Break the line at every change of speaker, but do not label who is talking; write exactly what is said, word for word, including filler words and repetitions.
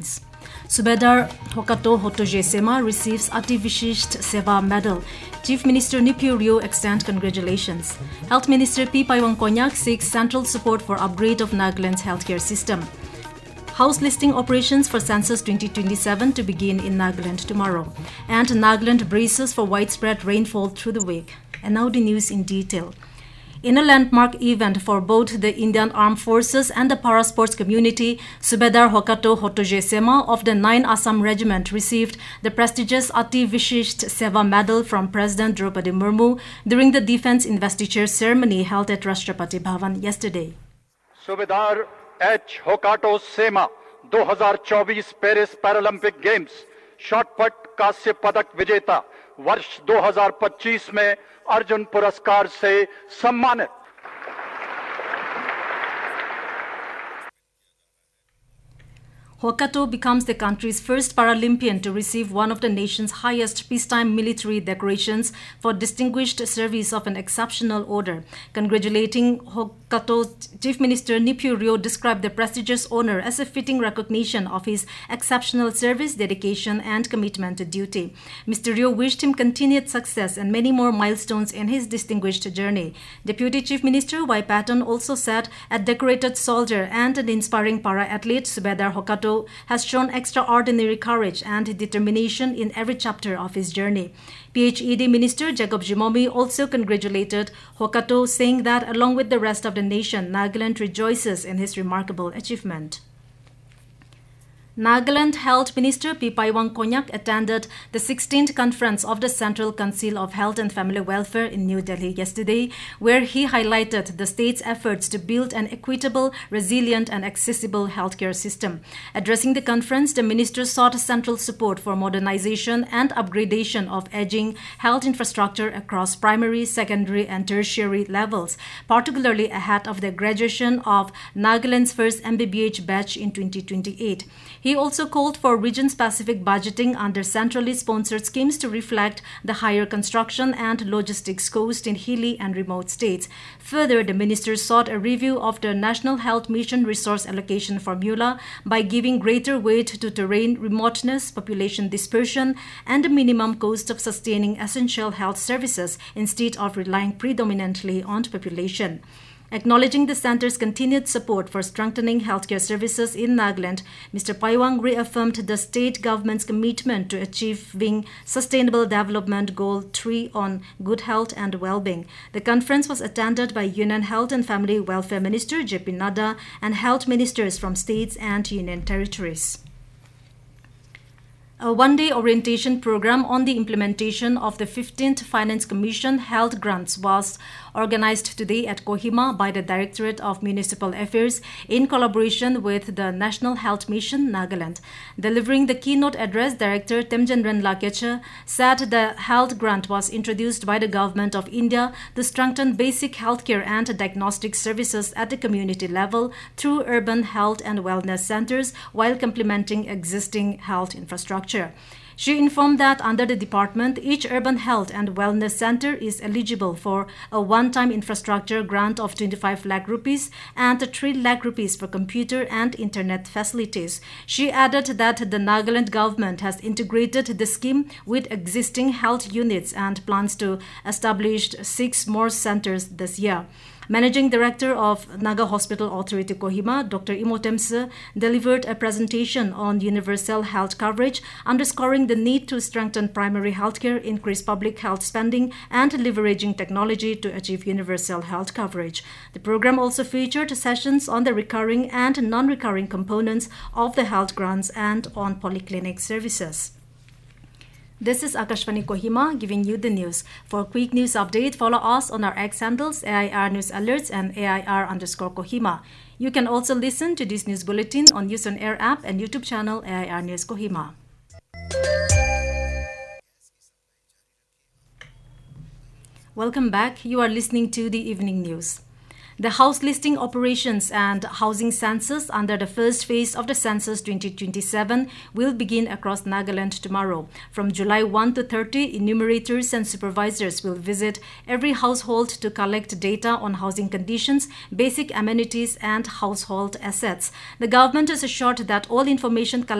headlines. Subedar Hokato Hotojesema receives Ati Vishisht Seva Medal. Chief Minister Nipio Rio extends congratulations. Health Minister P. Paiwang Konyak seeks central support for upgrade of Nagaland's healthcare system. House listing operations for Census twenty twenty-seven to begin in Nagaland tomorrow. And Nagaland braces for widespread rainfall through the week. And now the news in detail. In a landmark event for both the Indian Armed Forces and the parasports community, Subedar Hokato Hotojesema of the ninth Assam Regiment received the prestigious Ati Vishisht Seva Medal from President Draupadi Murmu during the defense investiture ceremony held at Rashtrapati Bhavan yesterday.
Subedar H. Hokato Sema twenty twenty-four Paris Paralympic Games shot पट कांस्य पदक विजेता वर्ष दो हज़ार पच्चीस में अर्जुन पुरस्कार से सम्मानित।
Hokato becomes the country's first Paralympian to receive one of the nation's highest peacetime military decorations for distinguished service of an exceptional order. Congratulating Hokato, Chief Minister Nipio Rio described the prestigious honor as a fitting recognition of his exceptional service, dedication, and commitment to duty. Mister Rio wished him continued success and many more milestones in his distinguished journey. Deputy Chief Minister Y. Patton also said a decorated soldier and an inspiring para-athlete, Subedar Hokato, has shown extraordinary courage and determination in every chapter of his journey. P H E D Minister Jacob Jimomi also congratulated Hokato, saying that along with the rest of the nation, Nagaland rejoices in his remarkable achievement. Nagaland Health Minister P. Paiwang Konyak attended the sixteenth conference of the Central Council of Health and Family Welfare in New Delhi yesterday, where he highlighted the state's efforts to build an equitable, resilient and accessible healthcare system. Addressing the conference, the minister sought central support for modernization and upgradation of aging health infrastructure across primary, secondary and tertiary levels, particularly ahead of the graduation of Nagaland's first M B B H batch in twenty twenty-eight. He also called for region-specific budgeting under centrally sponsored schemes to reflect the higher construction and logistics cost in hilly and remote states. Further, the minister sought a review of the National Health Mission resource allocation formula by giving greater weight to terrain remoteness, population dispersion, and the minimum cost of sustaining essential health services instead of relying predominantly on population. Acknowledging the centre's continued support for strengthening healthcare services in Nagaland, Mister Paiwang reaffirmed the state government's commitment to achieving Sustainable Development Goal three on good health and well-being. The conference was attended by Union Health and Family Welfare Minister J P Nadda and health ministers from states and union territories. A one-day orientation program on the implementation of the fifteenth Finance Commission Health Grants was organized today at Kohima by the Directorate of Municipal Affairs in collaboration with the National Health Mission, Nagaland. Delivering the keynote address, Director Temjendran Lakecha said the health grant was introduced by the Government of India to strengthen basic healthcare and diagnostic services at the community level through urban health and wellness centers while complementing existing health infrastructure. She informed that under the department, each urban health and wellness center is eligible for a one-time infrastructure grant of twenty-five lakh rupees and three lakh rupees for computer and internet facilities. She added that the Nagaland government has integrated the scheme with existing health units and plans to establish six more centers this year. Managing Director of Naga Hospital Authority Kohima, Doctor Imotemse, delivered a presentation on universal health coverage, underscoring the need to strengthen primary healthcare, increase public health spending, and leveraging technology to achieve universal health coverage. The program also featured sessions on the recurring and non-recurring components of the health grants and on polyclinic services. This is Akashvani Kohima giving you the news. For a quick news update, follow us on our X handles A I R News Alerts and A I R underscore Kohima. You can also listen to this news bulletin on News on Air app and YouTube channel A I R News Kohima. Welcome back. You are listening to the evening news. The house listing operations and housing census under the first phase of the census twenty twenty-seven will begin across Nagaland tomorrow. From July first to thirtieth, enumerators and supervisors will visit every household to collect data on housing conditions, basic amenities, and household assets. The government has assured that all information collected